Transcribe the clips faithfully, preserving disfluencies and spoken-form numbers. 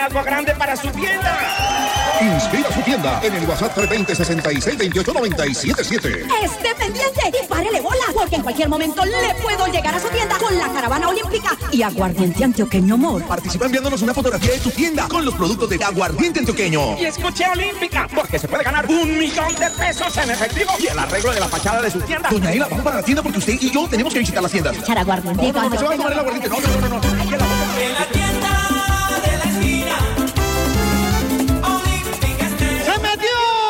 algo grande para su tienda. Inspira su tienda en el WhatsApp tres veinte, sesenta y seis, veintiocho, noventa y siete siete. Esté pendiente y párele bola, porque en cualquier momento le puedo llegar a su tienda con la caravana olímpica y aguardiente antioqueño Mor. Participa enviándonos una fotografía de tu tienda con los productos de aguardiente antioqueño. Y escuche olímpica, porque se puede ganar un millón de pesos en efectivo y el arreglo de la fachada de su tienda. Doña Ela, vamos para la tienda porque usted y yo tenemos que visitar las tiendas. Echar aguardiente. No, no, no, se va a tomar el aguardiente. No, no, no, no. no. En la tienda de la esquina, Olímpica Estéreo. ¡Se metió!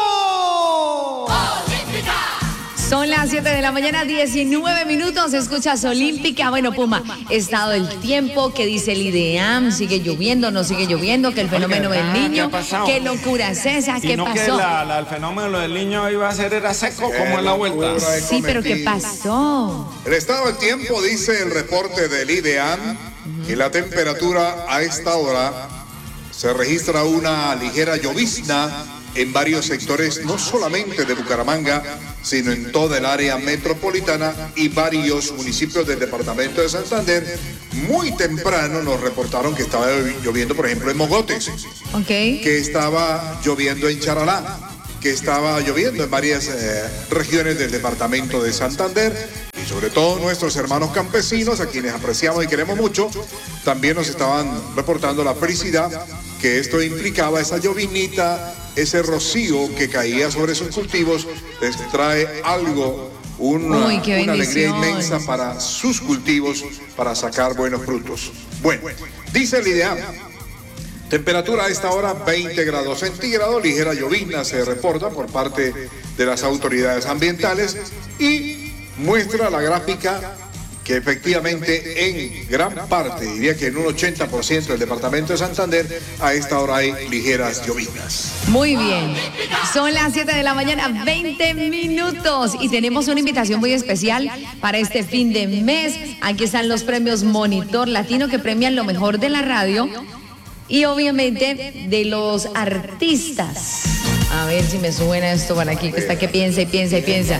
Son las siete de la mañana, diecinueve minutos, escuchas Olímpica. Bueno, Puma, estado del tiempo, ¿qué dice el IDEAM? ¿Sigue lloviendo, no sigue lloviendo? ¿Que el fenómeno del niño? ¿Qué locura es esa? ¿Qué no pasó? Que la, la, el fenómeno del niño iba a ser, era seco como en la vuelta. Sí, pero ¿qué pasó? El estado del tiempo dice el reporte del IDEAM que la temperatura a esta hora se registra una ligera llovizna en varios sectores, no solamente de Bucaramanga, sino en toda el área metropolitana y varios municipios del departamento de Santander. Muy temprano nos reportaron que estaba lloviendo, por ejemplo, en Mogotes, okay. que estaba lloviendo en Charalá, que estaba lloviendo en varias eh, regiones del departamento de Santander, y sobre todo nuestros hermanos campesinos, a quienes apreciamos y queremos mucho, también nos estaban reportando la felicidad que esto implicaba, esa llovinita, ese rocío que caía sobre sus cultivos, les trae algo, una, Uy, qué una alegría bendición. inmensa para sus cultivos, para sacar buenos frutos. Bueno, dice el IDEAM, temperatura a esta hora veinte grados centígrados, ligera llovizna se reporta por parte de las autoridades ambientales y muestra la gráfica que efectivamente en gran parte, diría que en un ochenta por ciento del departamento de Santander, a esta hora hay ligeras lloviznas. Muy bien, son las siete de la mañana, veinte minutos y tenemos una invitación muy especial para este fin de mes. Aquí están los premios Monitor Latino que premian lo mejor de la radio y obviamente de los artistas. A ver si me suena esto para aquí, que está que piensa y piensa y piensa.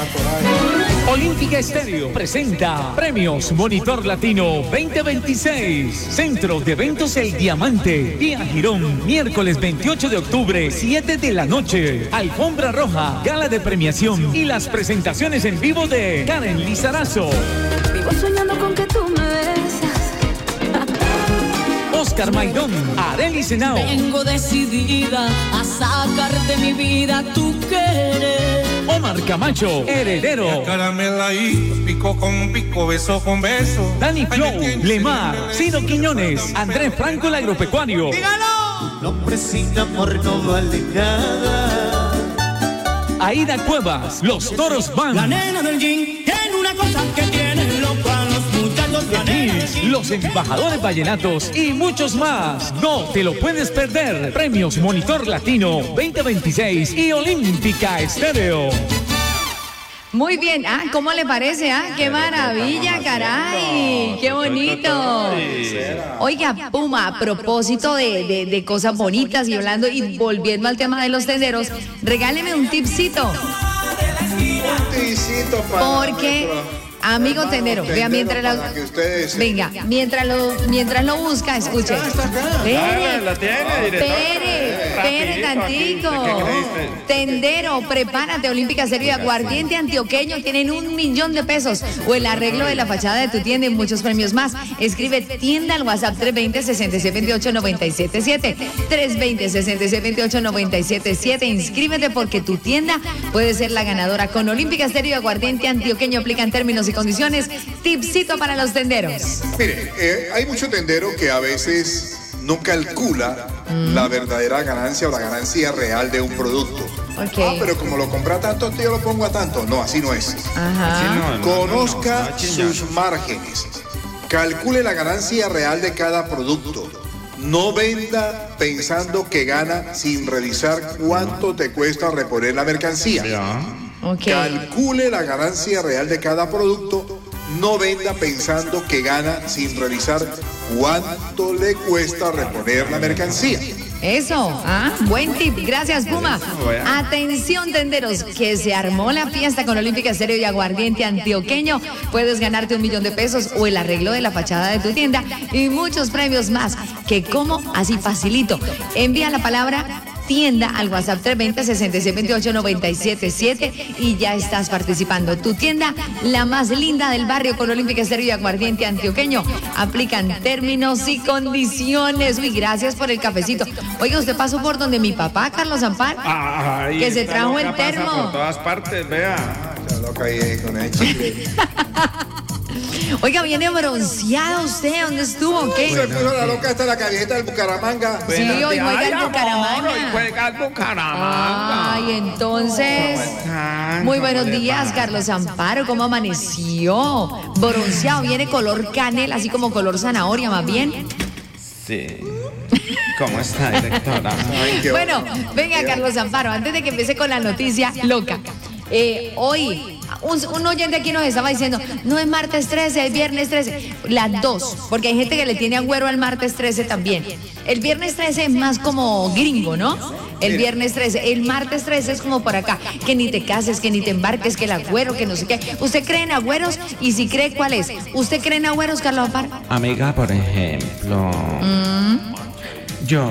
Olímpica Estéreo presenta Premios Monitor Latino veinte veintiséis. Centro de Eventos El Diamante. Día Girón, miércoles veintiocho de octubre, siete de la noche. Alfombra roja, gala de premiación y las presentaciones en vivo de Karen Lizarazo. Vivo soñando con que tú me besas. Oscar Maidón, Arely Senao. Vengo decidida a sacar de mi vida tu querer. Omar Camacho, Heredero. Caramela ahí, pico con pico, beso con beso. Dani Flow, Lemar, Ciro Quiñones, Andrés Franco el Agropecuario. ¡Dígalo! No precisa amor, no vale nada. Aida Cuevas, Los Toros Van. La nena del jean tiene una cosa que tiene loco a los muchachos. La nena del jean. Los Embajadores Vallenatos y muchos más. No te lo puedes perder. Premios Monitor Latino veinte veintiséis y Olímpica Estéreo. Muy bien, ah, ¿cómo le parece? Ah, qué maravilla, caray, qué bonito. Oiga, Puma, a propósito de, de, de cosas bonitas y hablando y volviendo al tema de los tenderos, regáleme un tipcito. Un tipcito para Porque, amigo tendero, vea, mientras lo, venga, mientras lo, mientras lo busca, escuche. Espere, La tiene, espere, espere tantico. Tendero, prepárate, Olímpica Estéreo y Aguardiente Antioqueño tienen un millón de pesos o el arreglo de la fachada de tu tienda y muchos premios más. Escribe tienda al WhatsApp tres veinte, sesenta y seis veintiocho, noventa y siete siete. tres veinte, sesenta y seis veintiocho, noventa y siete siete. Inscríbete porque tu tienda puede ser la ganadora. Con Olímpica Estéreo y Aguardiente Antioqueño aplican términos y condiciones. Tipsito para los tenderos. Mire, eh, hay mucho tendero que a veces no calcula mm. la verdadera ganancia o la ganancia real de un producto. Okay. Ah, pero como lo compra tanto, yo lo pongo a tanto. No, así no es. Ajá. Sí, no, no, Conozca no, no, no, sus márgenes. Calcule la ganancia real de cada producto. No venda pensando que gana sin revisar cuánto te cuesta reponer la mercancía. Okay. Calcule la ganancia real de cada producto. No venda pensando que gana sin revisar cuánto le cuesta reponer la mercancía. Eso, ah, buen tip. Gracias, Puma. Atención, tenderos, que se armó la fiesta con Olímpica Estéreo y Aguardiente Antioqueño. Puedes ganarte un millón de pesos o el arreglo de la fachada de tu tienda y muchos premios más. Que como así facilito. Envía la palabra tienda al WhatsApp tres dos cero, seis seis dos ocho, nueve siete siete y ya estás participando. Tu tienda, la más linda del barrio con Olímpica Estéreo y Aguardiente Antioqueño. Aplican términos y condiciones. Uy, gracias por el cafecito. Oiga, usted pasó por donde mi papá, Carlos Amparo, Ay, que se trajo el termo. Pasa por todas partes, vea. Ya lo caí con el chile. Oiga, viene bronceado usted. ¿Dónde estuvo? ¿Qué? Se puso la loca esta la callejita del Bucaramanga. Sí, hoy juega el Ay, Bucaramanga. amor, hoy juega el Bucaramanga. Ay, entonces. Muy buenos días, Carlos Amparo. ¿Cómo amaneció? Bronceado, viene color canela, así como color zanahoria, más bien. Sí. ¿Cómo está, directora? Ay, bueno, venga, Carlos Amparo, antes de que empiece con la noticia loca. Eh, hoy. Un, un oyente aquí nos estaba diciendo, no es martes trece, es viernes trece. Las dos, porque hay gente que le tiene agüero al martes trece también. El viernes trece es más como gringo, ¿no? El viernes trece. El martes trece es como por acá, que ni te cases, que ni te embarques, que el agüero, que no sé qué. ¿Usted cree en agüeros? Y si cree, ¿cuál es? ¿Usted cree en agüeros, Carlos Amparo? Amiga, por ejemplo, Mm. yo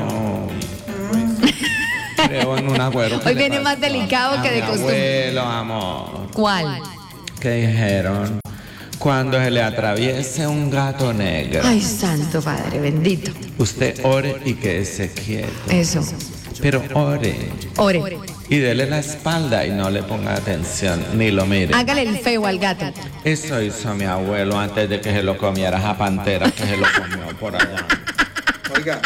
creo en un agüero. Hoy viene más delicado que de costumbre. Abuelo, amor. ¿Cuál? ¿Qué dijeron? Cuando se le atraviese un gato negro, Ay, santo padre, bendito. usted ore y quédese quieto. Eso. Pero ore. Ore. Y dele la espalda y no le ponga atención, ni lo mire. Hágale el feo al gato. Eso hizo mi abuelo antes de que se lo comiera esa pantera que se lo comió por allá. Oiga.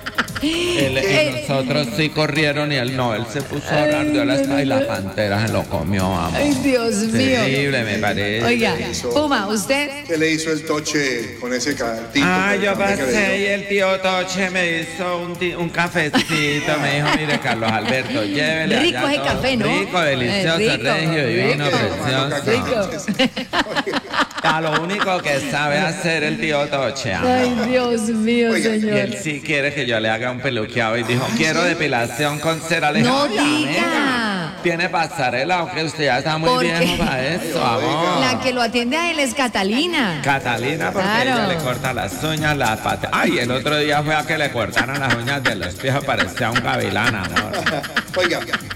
Él, y nosotros sí corrieron y él no, él se puso a hablar de la espalda y la pantera se lo comió, amor. Ay, Dios mío. Terrible, me parece. Oiga, Puma, ¿usted? ¿Qué le hizo el Toche con ese cartito? Ah, yo ¿Qué le pasé y dio? el tío Toche me hizo un, ti- un cafecito, me dijo, mire Carlos Alberto, llévele Rico allá ese todo. café, ¿no? Rico, delicioso, Eh, rico, regio, divino, rico. precioso. Rico. A lo único que sabe hacer el tío Toche, amor. Ay, Dios mío, Oiga, Y señor. él sí quiere que yo le haga un peluqueado y dijo, quiero depilación con cera. Le dije, No "Ay, amiga, diga. ¿tiene pasarela o qué? Usted ya está muy ¿Por qué? viejo para eso, amor. La que lo atiende a él es Catalina. Catalina, porque Claro. ella le corta las uñas, las patas. Ay, el otro día fue a que le cortaran las uñas de los pies, parecía un gavilán, amor. Oiga.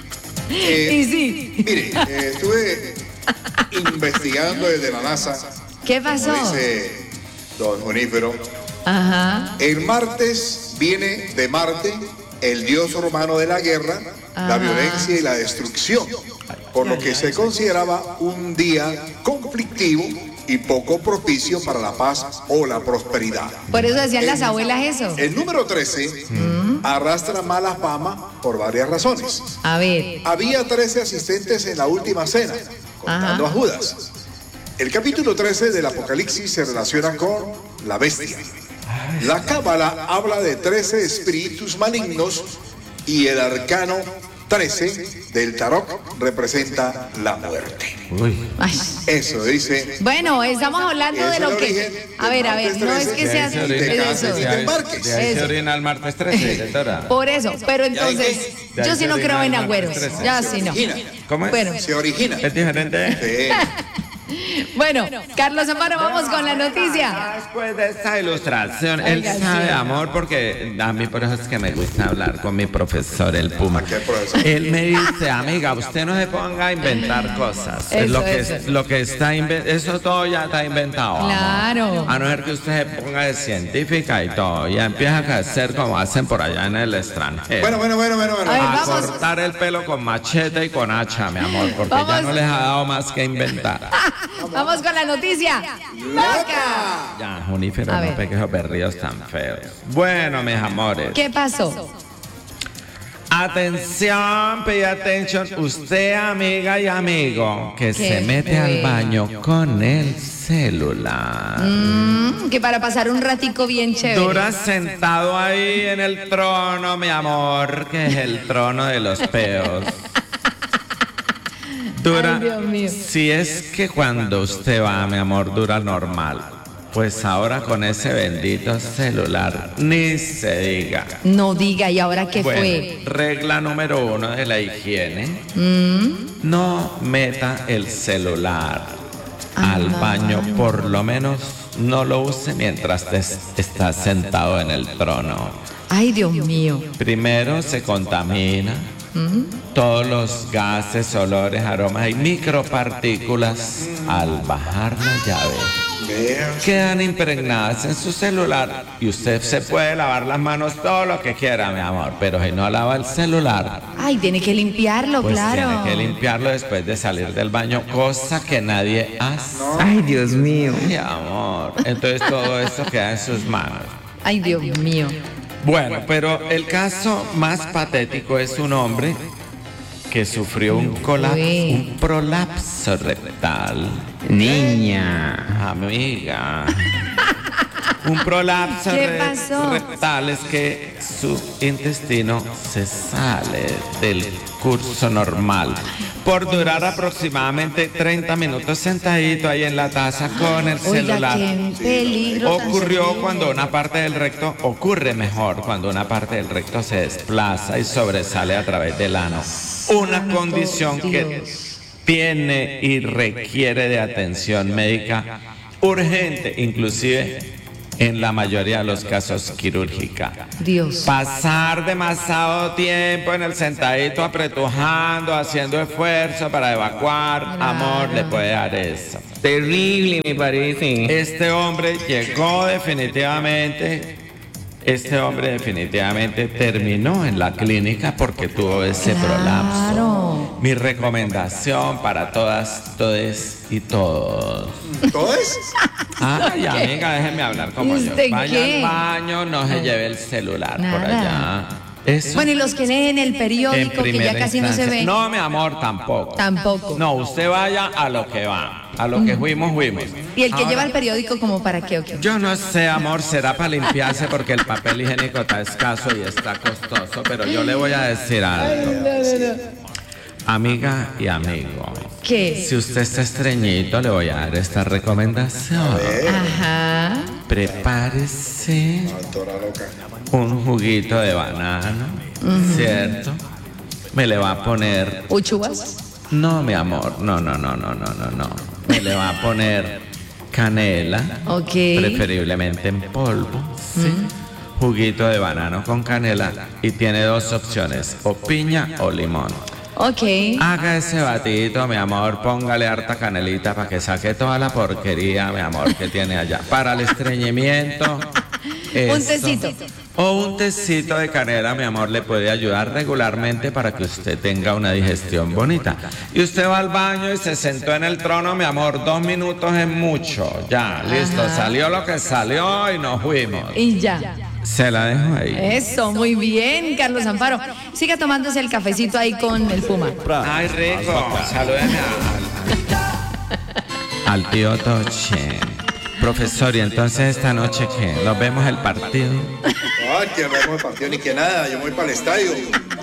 eh, Y sí. Mire, eh, estuve investigando desde la NASA. ¿Qué pasó? Como dice don Junífero. Ajá. El martes viene de Marte, el dios romano de la guerra, la Ah. violencia y la destrucción, por lo que se consideraba un día conflictivo y poco propicio para la paz o la prosperidad. Por eso decían las abuelas eso. El número trece arrastra mala fama por varias razones. A ver. Había trece asistentes en la última cena, contando Ajá. a Judas. El capítulo trece del Apocalipsis se relaciona con la bestia. La Cábala habla de trece espíritus malignos y el arcano trece del tarot representa la muerte. Uy. Ay. Eso dice. Bueno, estamos hablando Es de el lo origen que. del A ver, a ver, martes no es trece. que De sea ahí se así. orina- te Es cases eso. y te embarques. de ahí se Eso. orina el martes trece, directora. Por eso, pero entonces, De ahí yo sí se no orina creo en el agüeros. martes trece. Ya Se sí no. origina. ¿Cómo es? Bueno, Se origina. ¿Es diferente? Sí. bueno, Carlos Amparo, vamos con la noticia. Después de esta ilustración, él Oiga, sabe, sí. amor, porque a mí por eso es que me gusta hablar con mi profesor, el Puma. ¿Qué profesor? Él me dice, amiga, usted no se ponga a inventar cosas. Es Eso, lo que, eso. lo que está inven- eso todo ya está inventado, amor. Claro. A no ser que usted se ponga de científica y todo, y empieza a hacer como hacen por allá en el extranjero. Bueno, bueno, bueno, bueno, bueno. A ver, a vamos. cortar el pelo con machete y con hacha, mi amor, porque ya Vamos. no les ha dado más que inventar. Vamos con la noticia. ¡Loca! Ya, Junífero, A no ver. pegues esos berríos tan feos. Bueno, mis amores. ¿Qué pasó? Atención, pay attention. Usted, amiga y amigo, que Qué se mete feo. al baño con el celular. Mm, que para pasar un ratico bien chévere. Dura sentado ahí en el trono, mi amor, que es el trono de los peos. Dura, Ay, Dios mío. si es que cuando usted va, mi amor, dura normal. Pues ahora con ese bendito celular, ni se diga. No diga, ¿y ahora qué Bueno, fue? regla número uno de la higiene. Mm. No meta el celular al Ah. baño, por lo menos no lo use mientras te estás sentado en el trono. Ay, Dios mío. Primero se contamina. Mm. Todos los gases, olores, aromas y micropartículas al bajar la llave quedan impregnadas en su celular y usted se puede lavar las manos todo lo que quiera, mi amor, pero si no lava el celular, Ay, tiene que limpiarlo, pues claro. tiene que limpiarlo después de salir del baño, cosa que nadie hace. Ay, Dios mío. Mi amor, entonces todo eso queda en sus manos. Ay, Dios mío. Bueno, pero el caso más patético es un hombre que sufrió un colapso, un prolapso rectal. Niña, amiga. Un prolapso ¿Qué re- pasó? rectal es que su intestino se sale del curso normal por durar aproximadamente treinta minutos sentadito ahí en la taza con el Oiga, celular. qué peligro tan Ocurrió serio. cuando una parte del recto, ocurre mejor cuando una parte del recto se desplaza y sobresale a través del ano. Una condición que tiene y requiere de atención médica urgente, inclusive en la mayoría de los casos quirúrgica. Dios. Pasar demasiado tiempo en el sentadito apretujando, haciendo esfuerzo para evacuar, amor, le puede dar eso. Terrible, me parece. Este hombre llegó definitivamente, este hombre definitivamente terminó en la clínica porque tuvo ese prolapso. Mi recomendación para todas, todes y todos. ¿Todes? Ay, amiga, déjeme hablar como yo. ¿Usted Vaya qué? al baño, no se lleve el celular por Nada. allá. Eso. Bueno, y los que leen el En periódico, que ya primera casi no se instancia. ven. No, mi amor, tampoco. Tampoco. No, usted vaya a lo que va. A lo que fuimos, fuimos. Y el que Ahora, lleva el periódico, ¿como para qué o qué? yo no sé, amor, será para limpiarse porque el papel higiénico está escaso y está costoso, pero yo le voy a decir algo. Amiga y amigo. ¿Qué? Si usted está estreñito, le voy a dar esta recomendación. Ajá. Prepárese un juguito de banano, ¿cierto? Me le va a poner... ¿Uchuvas? No, mi amor, no, no, no, no, no, no, no. Me le va a poner canela, Ok. preferiblemente en polvo, ¿sí? Juguito de banano con canela y tiene dos opciones, o piña o limón. Ok. Haga ese batidito, mi amor, póngale harta canelita para que saque toda la porquería, mi amor, que tiene allá. Para el estreñimiento. Un eso. tecito. O un tecito de canela, mi amor, le puede ayudar regularmente para que usted tenga una digestión bonita. Y usted va al baño y se sentó en el trono, mi amor, dos minutos es mucho. Ya, listo, Ajá. salió lo que salió y nos fuimos. Y ya. Se la dejo ahí. Eso, muy bien, Carlos Amparo. Siga tomándose el cafecito ahí con el Puma. Ay, rico. Salúdeme al, al tío Toche. Profesor, y entonces esta noche, ¿qué? ¿Nos vemos el partido? Ay, que vemos el partido ni que nada, yo voy para el estadio.